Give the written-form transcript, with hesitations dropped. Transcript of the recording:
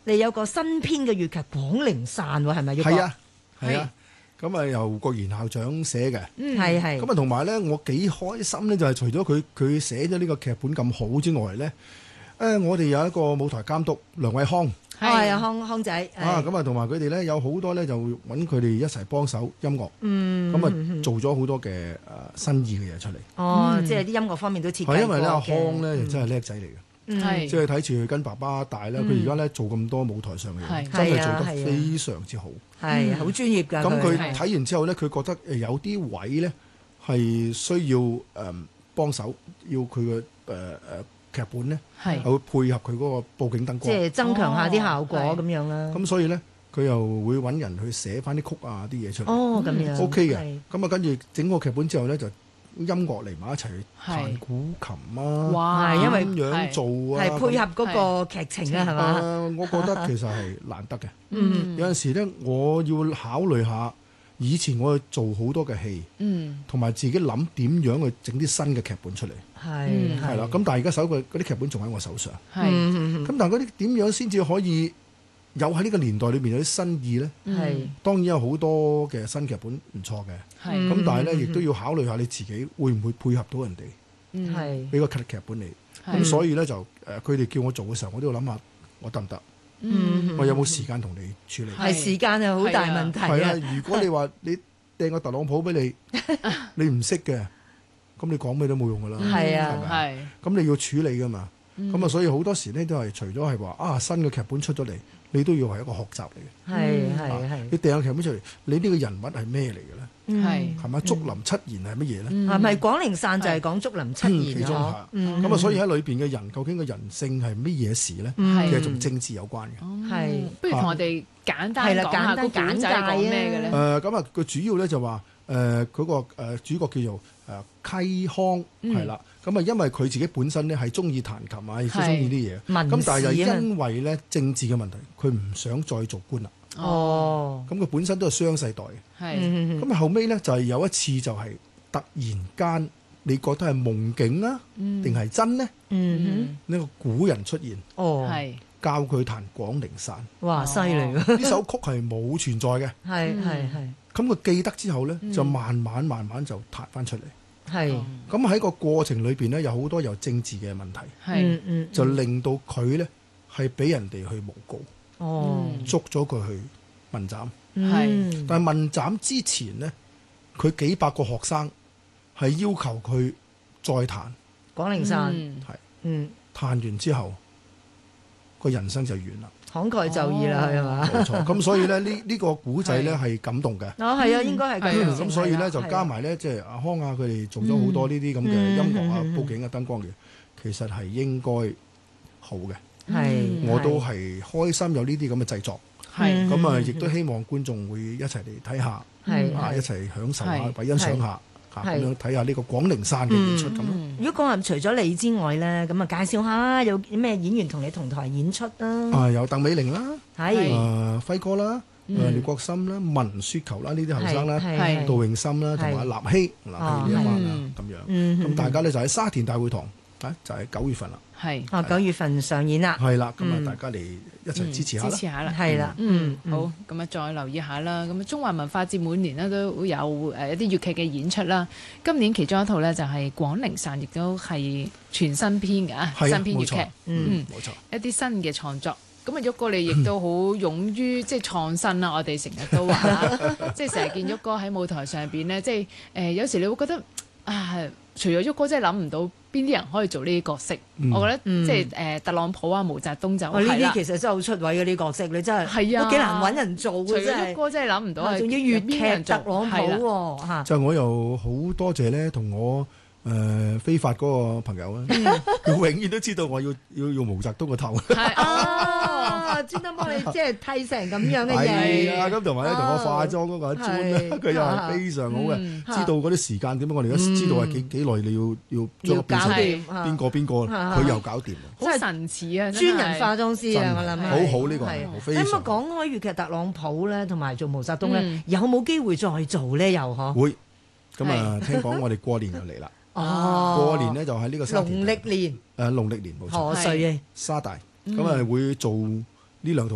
你有個新編嘅粵劇《廣陵散》喎，係咪？ 係啊，係啊。咁啊，由郭賢校長寫嘅， 係咁啊，同埋咧，我幾開心咧，就係除咗佢寫咗呢個劇本咁好之外咧，我哋有一個舞台監督梁偉康， 係啊，康仔咁啊，同埋佢哋咧有好多咧就揾佢哋一齊幫手音樂，咁啊做咗好多嘅新意嘅嘢出嚟。 即係啲音樂方面都設計過嘅。 係因為咧阿康咧真係叻仔嚟嘅。即係睇住佢跟爸爸大咧，佢而家咧做咁多舞台上嘅嘢，真係做得非常之好， 係好專業㗎。 咁佢睇完之後咧，佢覺得有啲位咧係需要幫手，要佢嘅劇本咧係會配合佢嗰個佈景燈光， 即係增強下啲效果咁樣啦。 咁所以咧，佢又會揾人去寫翻啲曲啊啲嘢出嚟。 咁樣 OK 嘅。咁啊，跟住整個劇本之後咧就。音樂嚟埋一齊彈古琴啊！ 哇，因為咁樣做啊， 係配合嗰個劇情啊，係嘛？ 我覺得其實係難得嘅。有陣時咧，我要考慮下以前我去做好多嘅戲，同埋自己諗點樣去整啲新嘅劇本出嚟。係啦，咁但係而家手嗰啲劇本仲喺我手上。咁但係嗰啲點樣先至可以？有喺呢個年代裏面有啲新意咧，當然有好多嘅新劇本唔錯嘅，咁但係咧亦都要考慮下你自己會唔會配合到人哋，俾個劇本你，咁所以咧就佢哋叫我做嘅時候，我都要諗下我得唔得，我有冇時間同你處理？ 係時間係好大問題啊！如果你話你掟個特朗普俾你，你唔識嘅，咁你講咩都冇用噶啦， 係啊， 係咪？咁你要處理噶嘛，咁啊，所以好多時咧都係除咗係話新嘅劇本出咗嚟。你都要係一個學習嚟嘅， 係你掟個劇本出嚟，你呢個人物係咩嚟嘅咧？係咪竹林七賢係乜嘢咧？ 係咪廣陵散就係講竹林七賢其中咁啊，所以喺裏邊嘅人究竟個人性係乜嘢事咧？其實同政治有關嘅。 係， 不如同我哋簡單講下個古仔講咩嘅咧？ 咁啊，佢主要咧就話佢個主角叫做溪康係啦。咁啊，因為佢自己本身咧係中意彈琴啊，亦都中意啲嘢。咁但係又因為咧政治嘅問題，佢唔想再做官啦。咁佢本身都係雙世代嘅。咁後尾咧就係有一次就係突然間，你覺得係夢境啊，定係真呢？呢個古人出現，教佢彈廣陵散。 哇，犀利喎！ 呢首曲係冇存在嘅。係。咁佢記得之後咧，就慢慢就彈翻出嚟。咁喺個過程裏邊咧，有好多有政治嘅問題，就令到佢咧係俾人哋去誣告，捉咗佢去問斬。但係問斬之前呢，佢幾百個學生係要求佢再彈廣陵散， 彈完之後個人生就完啦。 慷慨就義啦，係嘛？ 冇錯，咁所以咧呢個古仔咧係感動嘅。 係啊，應該係咁。 咁所以咧就加埋咧，即係阿康啊，佢哋做咗好多呢啲咁嘅音樂啊、佈景啊、燈光嘅，其實係應該好嘅。我都係開心有呢啲咁嘅製作。咁啊，亦都希望觀眾會一齊嚟睇下，一齊享受下，或欣賞下。咁樣睇下呢個廣陵散嘅演出咁咯。 如果講話除咗你之外咧，咁啊介紹下啦，有咩演員同你同台演出啊？ 有鄧美玲啦，輝哥啦，廖國森啦，文雪球啦，呢啲後生啦，杜詠心啦，同埋立希呢一班啦，咁樣。咁大家咧就喺沙田大會堂，就喺9月份啦。 9月份上演啦。 係啦，咁啊大家嚟一齊支持下啦。 係啦。 好，咁啊再留意下啦。咁啊中華文化節每年咧都會有一啲粵劇嘅演出啦。今年其中一套咧就係廣陵散，亦都係全新編嘅新編粵劇。 冇錯。 一啲新嘅創作。咁啊旭哥你亦都好勇於即係創新啦。我哋成日都話啦，即係成日見旭哥喺舞台上邊咧，即係有時你會覺得除咗旭哥真係諗唔到邊啲人可以做呢啲角色，我覺得即係特朗普啊、毛澤東就係啦。呢啲其實真係好出位嘅呢啲角色，你真係都幾難揾人做嘅。 除咗旭哥真係諗唔到， 仲要粵劇特朗普喎。 就我又好多謝咧，同我非法嗰個朋友啊，佢永遠都知道我要用毛澤東個頭。 專登幫你即係剃成咁樣嘅嘢。 係啊，咁同埋咧同我化妝嗰個阿尊咧，佢又係非常好嘅，知道嗰啲時間點樣。我哋而家知道係幾耐，你要將變成邊個，佢又搞掂。 好神似啊！ 專人化妝師啊，我諗好好呢個係非常。 咁啊講開粵劇特朗普咧，同埋做毛澤東咧，有冇機會再做咧？又嗬？ 會。咁啊，聽講我哋過年就嚟啦。過年咧就喺呢個沙田。 農曆年。 農曆年冇錯。 賀歲啊！ 沙大咁啊會做呢兩套